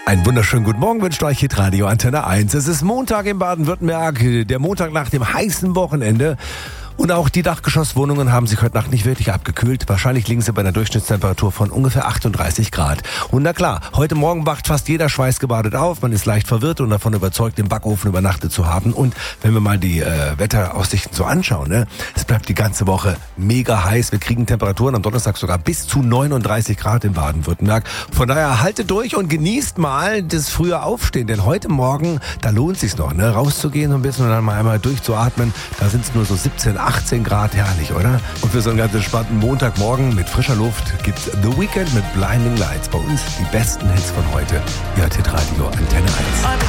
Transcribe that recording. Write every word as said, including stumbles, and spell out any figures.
Einen wunderschönen guten Morgen wünscht euch Hitradio Antenne eins. Es ist Montag in Baden-Württemberg, der Montag nach dem heißen Wochenende. Und auch die Dachgeschosswohnungen haben sich heute Nacht nicht wirklich abgekühlt. Wahrscheinlich liegen sie bei einer Durchschnittstemperatur von ungefähr achtunddreißig Grad. Und na klar, heute Morgen wacht fast jeder schweißgebadet auf. Man ist leicht verwirrt und davon überzeugt, im Backofen übernachtet zu haben. Und wenn wir mal die äh, Wetteraussichten so anschauen, ne, es bleibt die ganze Woche mega heiß. Wir kriegen Temperaturen am Donnerstag sogar bis zu neununddreißig Grad in Baden-Württemberg. Von daher haltet durch und genießt mal das frühe Aufstehen. Denn heute Morgen, da lohnt es sich noch, ne, rauszugehen so ein bisschen und dann mal einmal durchzuatmen. Da sind es nur so siebzehn, achtzehn Grad, herrlich, oder? Und für so einen ganz entspannten Montagmorgen mit frischer Luft gibt's The Weeknd mit Blinding Lights. Bei uns die besten Hits von heute. Ihr hört Hitradio Antenne eins.